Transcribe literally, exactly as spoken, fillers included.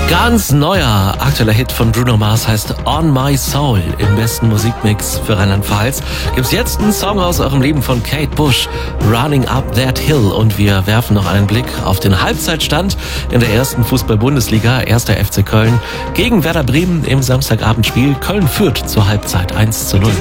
Ganz neuer, aktueller Hit von Bruno Mars heißt On My Soul. Im besten Musikmix für Rheinland-Pfalz gibt's jetzt einen Song aus eurem Leben von Kate Bush, Running Up That Hill. Und wir werfen noch einen Blick auf den Halbzeitstand in der ersten Fußball-Bundesliga. Erster F C Köln gegen Werder Bremen im Samstagabendspiel. Köln führt zur Halbzeit eins zu null.